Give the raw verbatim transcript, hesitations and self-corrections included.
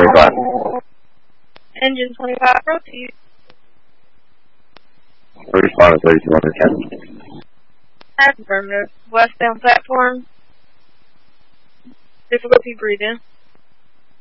twenty-five. Engine twenty-five, proceed. Respond to thirty-two hundred ten. Affirmative. Westbound platform. Difficulty breathing.